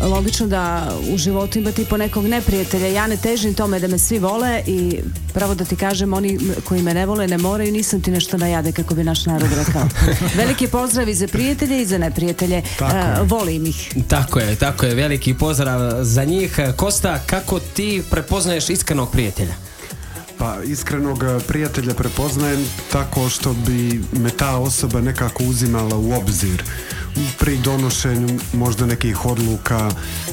logično da u životu imate i ponekog neprijatelja. Ja ne težim tome da me svi vole i pravo da ti kažem, oni koji me ne vole ne moraju, nisam ti nešto najade, kako bi naš narod rekao. Veliki pozdrav i za prijatelje i za neprijatelje. Volim ih. Tako je, veliki pozdrav za njih. Kosta, kako ti prepoznaješ iskrenog prijatelja? Pa iskrenog prijatelja prepoznajem tako što bi me ta osoba nekako uzimala u obzir pri donošenju možda nekih odluka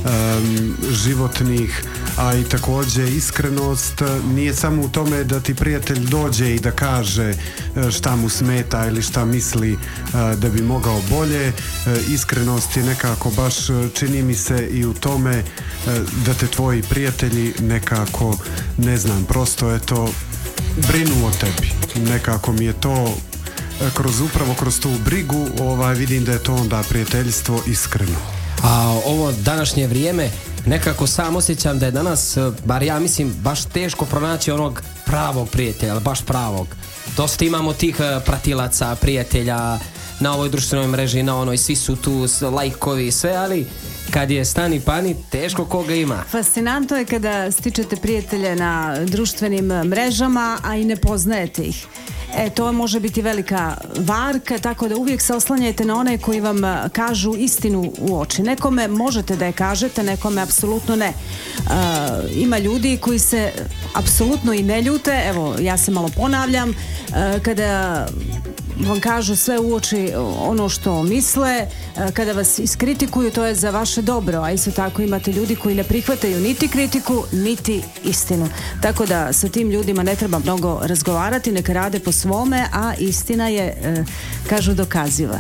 životnih, a i također iskrenost nije samo u tome da ti prijatelj dođe i da kaže šta mu smeta ili šta misli da bi mogao bolje. Iskrenost je nekako baš, čini mi se, i u tome da te tvoji prijatelji nekako, ne znam, prosto je to, brinu o tebi. Nekako mi je to upravo kroz tu brigu vidim da je to onda prijateljstvo iskreno. A ovo današnje vrijeme, nekako sam osjećam da je danas, bar ja mislim, baš teško pronaći onog pravog prijatelja, ali baš pravog. Dosta imamo tih pratilaca, prijatelja na ovoj društvenoj mreži, na onoj, svi su tu, lajkovi i sve, ali kad je stani pani, teško koga ima. Fascinantno je kada stičete prijatelje na društvenim mrežama, a i ne poznajete ih. To može biti velika varka, tako da uvijek se oslanjajte na one koji vam kažu istinu u oči. Nekome možete da je kažete, nekome apsolutno ne. Ima ljudi koji se apsolutno i ne ljute, evo ja se malo ponavljam, kada vam kažu sve u oči ono što misle, kada vas iskritikuju, to je za vaše dobro, a isto tako imate ljudi koji ne prihvataju niti kritiku, niti istinu. Tako da sa tim ljudima ne treba mnogo razgovarati, neka rade po svome, a istina je, kažu, dokaziva.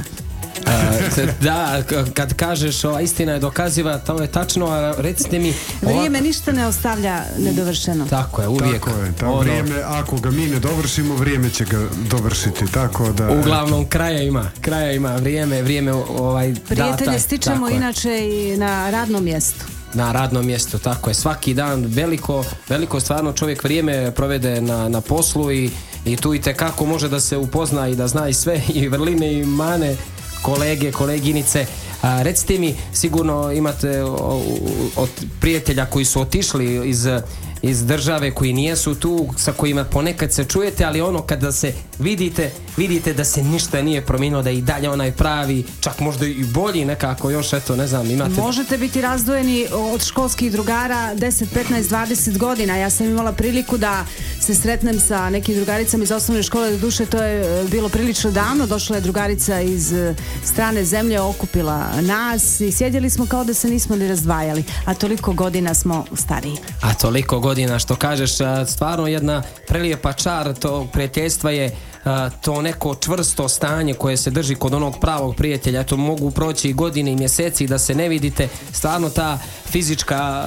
Da, kad kažeš istina je dokaziva, to je tačno, a recite mi... Vrijeme ništa ne ostavlja nedovršeno. Tako je, uvijek. Tako je, vrijeme, ako ga mi ne dovršimo, vrijeme će ga dovršiti, tako da... Uglavnom, kraja ima, vrijeme prijatelje stičemo inače i na radnom mjestu. Na radnom mjestu, tako je. Svaki dan veliko stvarno čovjek vrijeme provede na poslu i tu i tekako može da se upozna i da zna i sve, i vrline i mane kolege, koleginice. Recite mi, sigurno imate od prijatelja koji su otišli iz države, koji nijesu tu, sa kojima ponekad se čujete, ali ono kada se vidite da se ništa nije promijenilo, da je i dalje onaj pravi, čak možda i bolji nekako, još eto, ne znam, imate... Možete biti razdvojeni od školskih drugara 10, 15, 20 godina. Ja sam imala priliku da se sretnem sa nekim drugaricama iz osnovne škole, do duše to je bilo prilično davno, došla je drugarica iz strane zemlje, okupila nas i sjedili smo kao da se nismo ni razdvajali, a toliko godina smo stariji. A toliko godina, što kažeš, stvarno jedna prelijepa čar tog prijateljstva je to neko čvrsto stanje koje se drži kod onog pravog prijatelja. Eto, mogu proći godine i mjeseci da se ne vidite, stvarno ta fizička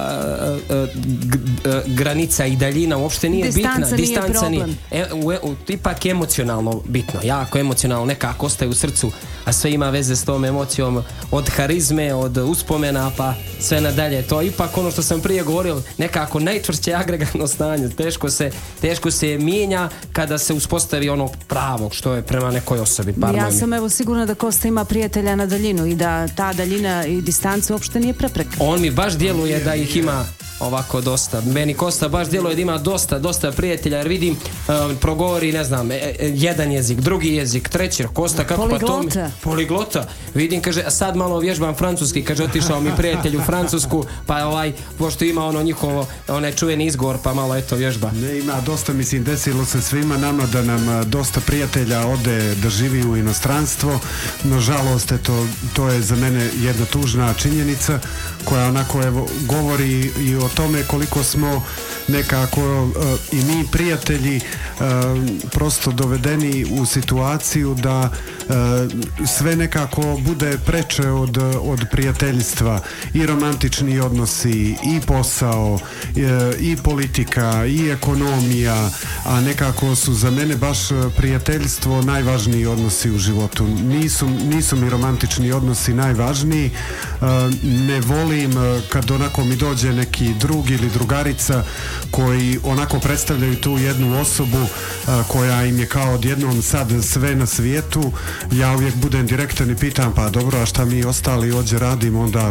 granica i daljina uopšte nije bitna. Distanca nije problem. Ipak emocionalno bitno, jako emocionalno nekako ostaje u srcu, a sve ima veze s tom emocijom, od harizme, od uspomena pa sve nadalje. To je ipak ono što sam prije govorio, nekako najčvršće agregatno stanje. Teško se mijenja kada se uspostavi ono pravog, što je prema nekoj osobi. Ja sam evo sigurna da Kosta ima prijatelja na daljinu i da ta daljina i distanca uopšte nije prepreka. On mi baš djeluje da ih ima ovako dosta. Meni Kosta baš djeluje da ima dosta prijatelja, jer vidim progovori, ne znam, jedan jezik, drugi jezik, treći, Kosta kako poliglota. Poliglota. Vidim, kaže, sad malo vježbam francuski, kaže, otišao mi prijatelj u Francusku, pa pošto ima ono njihovo, onaj čuveni izgovor, pa malo eto vježba. Ne, ima dosta, mislim, desilo se svima nama da nam dosta prijatelja ode da živi u inostranstvo. Nažalost, eto, to je za mene jedna tužna činjenica koja onako evo govori i o tome koliko smo nekako i mi prijatelji prosto dovedeni u situaciju da sve nekako bude preče od prijateljstva, i romantični odnosi, i posao, i politika, i ekonomija, a nekako su za mene baš prijateljstvo najvažniji odnosi u životu. Nisu mi romantični odnosi najvažniji. Ne volim kad onako mi dođe neki drug ili drugarica koji onako predstavljaju tu jednu osobu koja im je kao odjednom sad sve na svijetu. Ja uvijek budem direktan i pitam, pa dobro, a šta mi ostali ovdje radimo, onda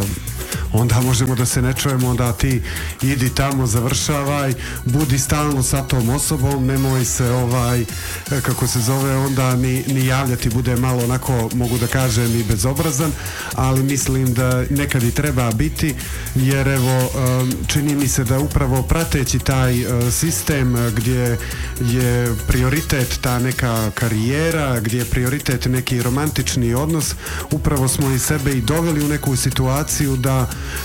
onda možemo da se ne čujemo, onda ti idi tamo, završavaj, budi stalno sa tom osobom, nemoj se kako se zove, onda ni javljati, bude malo onako, mogu da kažem, i bezobrazan, ali mislim da nekad i treba biti, jer evo čini mi se da upravo prateći taj sistem gdje je prioritet ta neka karijera, gdje je prioritet neki romantični odnos, upravo smo i sebe i doveli u neku situaciju da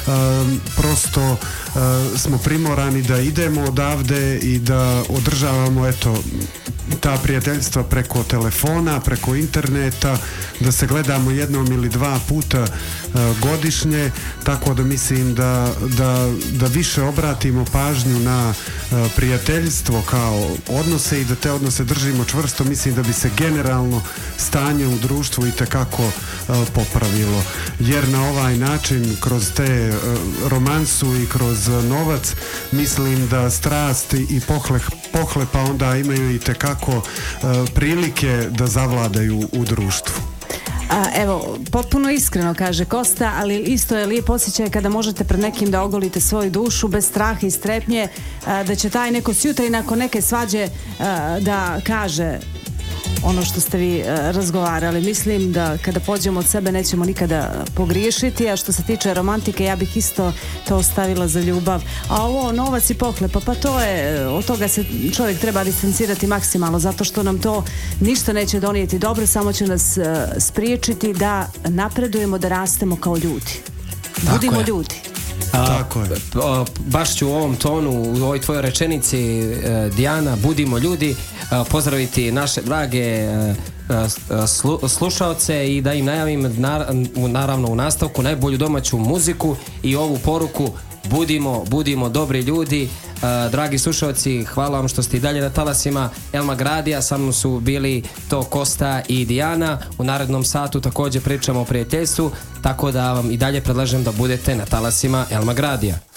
prosto smo primorani da idemo odavde i da održavamo ta prijateljstva preko telefona, preko interneta, da se gledamo jednom ili dva puta godišnje, tako da mislim da više obratimo pažnju na prijateljstvo kao odnose i da te odnose držimo čvrsto. Mislim da bi se generalno stanje u društvu itekako popravilo, jer na ovaj način kroz te romansu i kroz novac mislim da strast i pohlepa onda imaju itekako prilike da zavladaju u društvu. Evo, potpuno iskreno kaže Kosta, ali isto je lijep osjećaj kada možete pred nekim da ogolite svoju dušu bez straha i strepnje, da će taj neko sjutra i nakon neke svađe da kaže ono što ste vi razgovarali. Mislim da kada pođemo od sebe nećemo nikada pogriješiti, a što se tiče romantike, ja bih isto to ostavila za ljubav. A ovo novac i pohlepa, pa to je, od toga se čovjek treba distancirati maksimalno, zato što nam to ništa neće donijeti dobro, samo će nas spriječiti da napredujemo, da rastemo kao ljudi. Budimo ljudi. Tako je. Baš ću u ovom tonu, u ovoj tvojoj rečenici, Dijana, budimo ljudi, pozdraviti naše drage slušaoce i da im najavim naravno u nastavku najbolju domaću muziku i ovu poruku: budimo dobri ljudi. Dragi slušalci, hvala vam što ste i dalje na talasima El Magradija. Sa mnom su bili to Kosta i Dijana. U narednom satu također pričamo o prijateljstvu, tako da vam i dalje predlažem da budete na talasima El Magradija.